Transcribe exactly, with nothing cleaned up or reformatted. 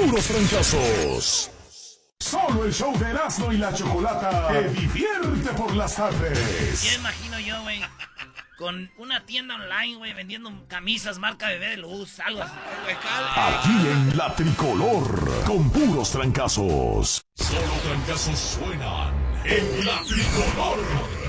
puros trancazos. Solo el show de Erasmo y la Chocolata te divierte por las tardes. Ya imagino yo, güey, con una tienda online, güey, vendiendo camisas marca Bebé de Luz, algo así. Aquí en La Tricolor, con puros trancazos. Solo trancazos suenan en La Tricolor.